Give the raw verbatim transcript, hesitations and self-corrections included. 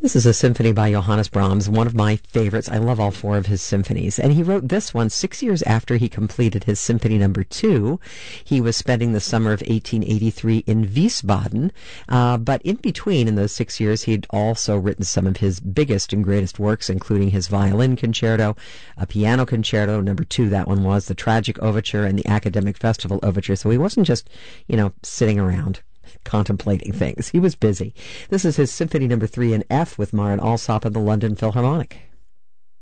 This is a symphony by Johannes Brahms, one of my favorites. I love all four of his symphonies. And he wrote this one six years after he completed his Symphony Number Two. He was spending the summer of eighteen eighty-three in Wiesbaden. Uh, but in between, in those six years, he'd also written some of his biggest and greatest works, including his Violin Concerto, a Piano Concerto, Number Two, that one was, the Tragic Overture, and the Academic Festival Overture. So he wasn't just, you know, sitting around contemplating things. He was busy. This is his Symphony Number Three in F with Marin Alsop and the London Philharmonic.